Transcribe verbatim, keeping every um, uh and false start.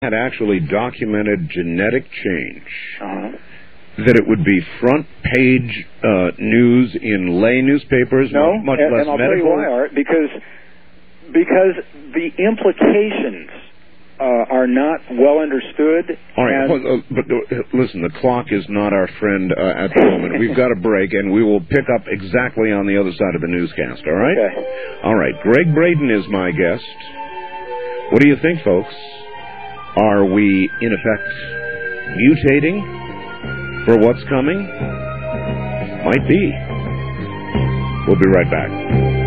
had actually documented genetic change, Uh-huh. that it would be front page uh, news in lay newspapers, No, much, much and, less and I'll medical. tell you why, Art, because, because the implications uh, are not well understood. All right, and well, uh, but uh, listen, the clock is not our friend uh, at the moment. We've got a break, and we will pick up exactly on the other side of the newscast, all right? Okay. All right, Greg Braden is my guest. What do you think, folks? Are we, in effect, mutating for what's coming? Might be. We'll be right back.